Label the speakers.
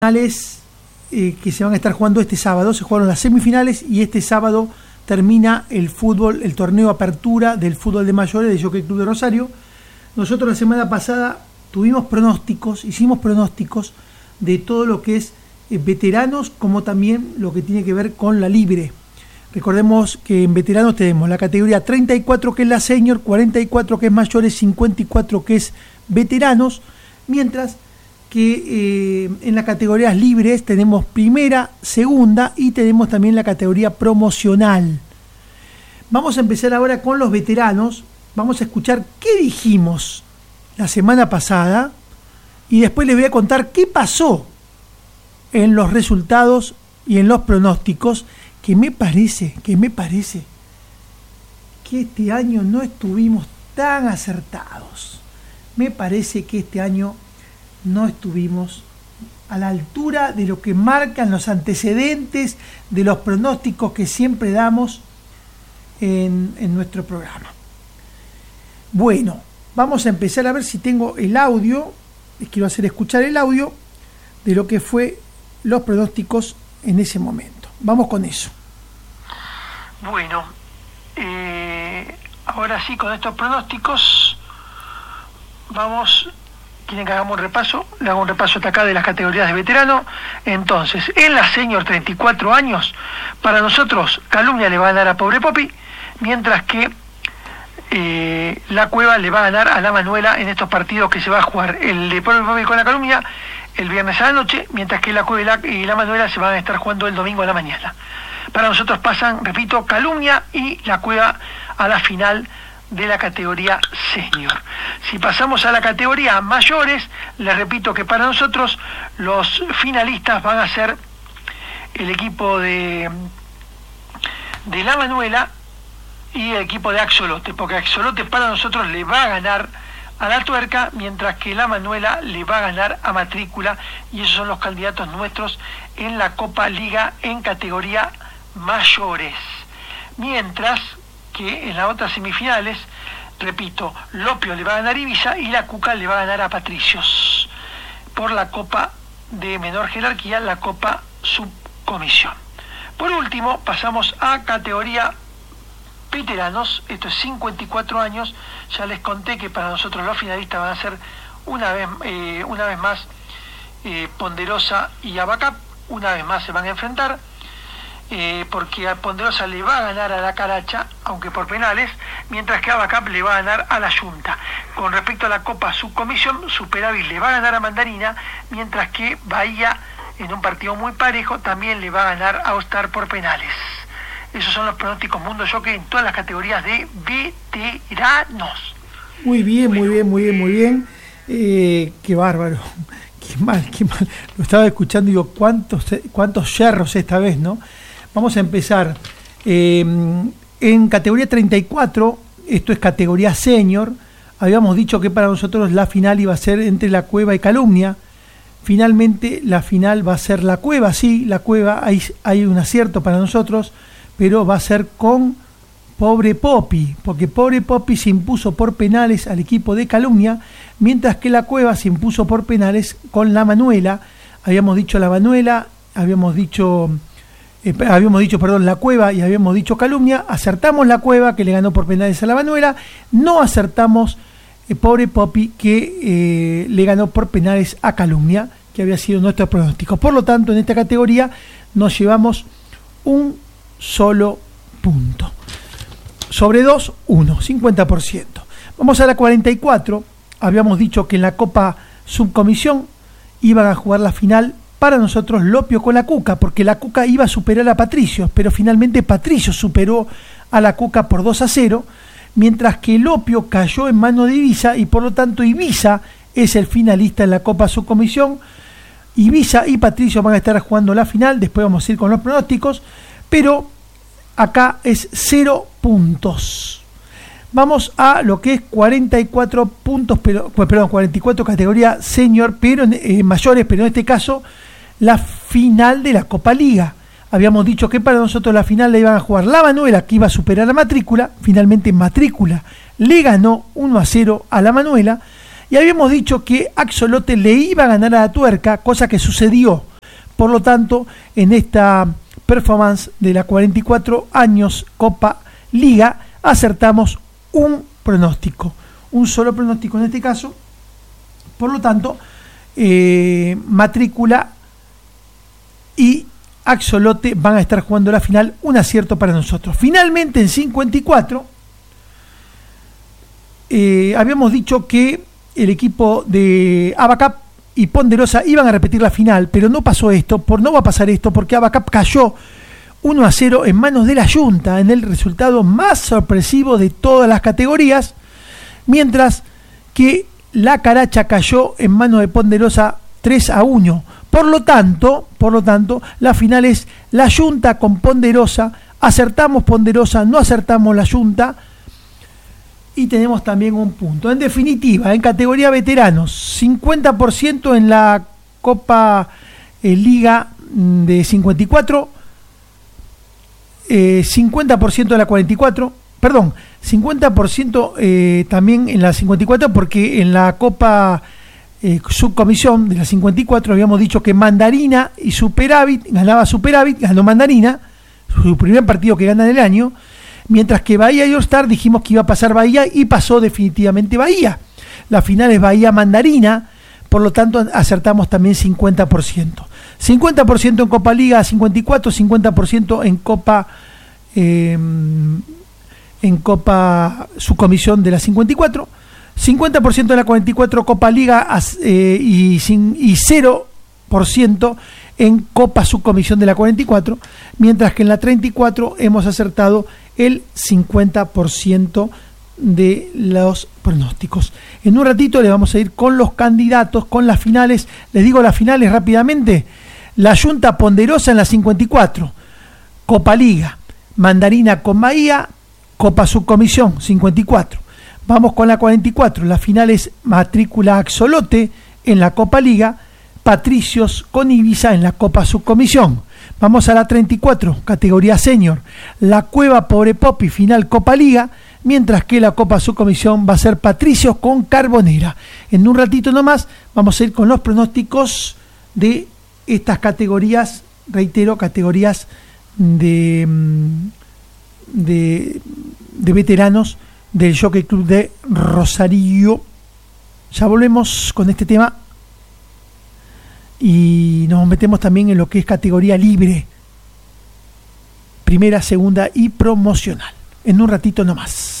Speaker 1: finales que se van a estar jugando este sábado. Se jugaron las semifinales y este sábado termina el fútbol, el torneo apertura del fútbol de mayores del Jockey Club de Rosario. Nosotros la semana pasada hicimos pronósticos de todo lo que es veteranos, como también lo que tiene que ver con la libre. Recordemos que en veteranos tenemos la categoría 34 que es la senior, 44 que es mayores, 54 que es veteranos, mientras que en las categorías libres tenemos primera, segunda y tenemos también la categoría promocional. Vamos a empezar ahora con los veteranos. Vamos a escuchar qué dijimos la semana pasada y después les voy a contar qué pasó en los resultados y en los pronósticos, que me parece que este año no estuvimos tan acertados. Me parece que este año no estuvimos a la altura de lo que marcan los antecedentes de los pronósticos que siempre damos en nuestro programa. Bueno, vamos a empezar a ver si tengo el audio. Les quiero hacer escuchar el audio de lo que fue los pronósticos en ese momento. Vamos con eso.
Speaker 2: Bueno, ahora sí, con estos pronósticos ¿quieren que hagamos un repaso? Le hago un repaso hasta acá de las categorías de veterano. Entonces, en la senior 34 años, para nosotros Calumnia le va a ganar a Pobre Popi, mientras que la Cueva le va a ganar a la Manuela en estos partidos que se va a jugar el de Pobre Popi con la Calumnia el viernes a la noche, mientras que la Cueva y la Manuela se van a estar jugando el domingo a la mañana. Para nosotros pasan, repito, Calumnia y la Cueva a la final de la categoría senior. Si pasamos a la categoría mayores, les repito que para nosotros los finalistas van a ser el equipo de la Manuela y el equipo de Axolote, porque Axolote para nosotros le va a ganar a la Tuerca, mientras que la Manuela le va a ganar a Matrícula, y esos son los candidatos nuestros en la Copa Liga en categoría mayores. Mientras que en las otras semifinales, repito, Lopio le va a ganar a Ibiza y la Cuca le va a ganar a Patricios por la Copa de menor jerarquía, la Copa Subcomisión. Por último, pasamos a categoría veteranos. Esto es 54 años. Ya les conté que para nosotros los finalistas van a ser una vez más Ponderosa y Abacap. Una vez más se van a enfrentar, porque a Ponderosa le va a ganar a la Caracha, aunque por penales, mientras que Abacap le va a ganar a la Yunta. Con respecto a la Copa Subcomisión, Superávit le va a ganar a Mandarina, mientras que Bahía, en un partido muy parejo, también le va a ganar a Ostar por penales. Esos son los pronósticos Mundo Jockey en todas las categorías de veteranos.
Speaker 1: Muy bien. Qué bárbaro. Qué mal. Lo estaba escuchando y digo, cuántos yerros esta vez, ¿no? Vamos a empezar. En categoría 34, esto es categoría senior, habíamos dicho que para nosotros la final iba a ser entre la Cueva y Calumnia. Finalmente la final va a ser la Cueva, sí, la Cueva, hay un acierto para nosotros, pero va a ser con Pobre Popi, porque Pobre Popi se impuso por penales al equipo de Calumnia, mientras que la Cueva se impuso por penales con la Manuela. Habíamos dicho la Manuela, habíamos dicho la Cueva y habíamos dicho Calumnia. Acertamos la Cueva, que le ganó por penales a la Manuela. No acertamos Pobre Popi, que le ganó por penales a Calumnia, que había sido nuestro pronóstico. Por lo tanto, en esta categoría nos llevamos un solo punto. Sobre 2, 1, 50%. Vamos a la 44. Habíamos dicho que en la Copa Subcomisión iban a jugar la final para nosotros Lopio con la Cuca, porque la Cuca iba a superar a Patricios, pero finalmente Patricios superó a la Cuca por 2-0, mientras que Lopio cayó en mano de Ibiza y por lo tanto Ibiza es el finalista en la Copa Subcomisión. Ibiza y Patricios van a estar jugando la final, después vamos a ir con los pronósticos, pero acá es 0 puntos. Vamos a lo que es 44 puntos, 44 categoría senior, pero mayores, pero en este caso la final de la Copa Liga. Habíamos dicho que para nosotros la final la iban a jugar la Manuela, que iba a superar a Matrícula. Finalmente Matrícula le ganó 1-0 a la Manuela. Y habíamos dicho que Axolote le iba a ganar a la Tuerca, cosa que sucedió. Por lo tanto, en esta performance de la 44 años Copa Liga, acertamos un pronóstico, un solo pronóstico en este caso. Por lo tanto, Matrícula y Axolote van a estar jugando la final, un acierto para nosotros. Finalmente en 54, habíamos dicho que el equipo de Abacap y Ponderosa iban a repetir la final, pero no pasó esto, no va a pasar esto, porque Abacap cayó 1-0 en manos de la Junta, en el resultado más sorpresivo de todas las categorías, mientras que la Caracha cayó en manos de Ponderosa 3-1. Por lo tanto, la final es la Junta con Ponderosa. Acertamos Ponderosa, no acertamos la Junta, y tenemos también un punto. En definitiva, en categoría veteranos, 50% en la Copa Liga de 54, 50% de la 44, perdón, 50% también en la 54, porque en la Copa Subcomisión de la 54 habíamos dicho que Mandarina y Superávit, ganó Mandarina, su primer partido que gana en el año, mientras que Bahía y All Star dijimos que iba a pasar Bahía y pasó definitivamente Bahía. La final es Bahía-Mandarina, por lo tanto acertamos también 50%. 50% en Copa Liga 54, 50% en Copa Subcomisión de la 54, 50% de la 44 Copa Liga y 0% en Copa Subcomisión de la 44, mientras que en la 34 hemos acertado el 50% de los pronósticos. En un ratito le vamos a ir con los candidatos, con las finales. Les digo las finales rápidamente. La Junta Ponderosa en la 54, Copa Liga, Mandarina con Bahía, Copa Subcomisión 54. Vamos con la 44, la final es Matrícula Axolote en la Copa Liga, Patricios con Ibiza en la Copa Subcomisión. Vamos a la 34, categoría senior, La Cueva Pobre Popi, final Copa Liga, mientras que la Copa Subcomisión va a ser Patricios con Carbonera. En un ratito nomás vamos a ir con los pronósticos de estas categorías, reitero, categorías de veteranos del Jockey Club de Rosario. Ya volvemos con este tema y nos metemos también en lo que es categoría libre, primera, segunda y promocional. En un ratito nomás.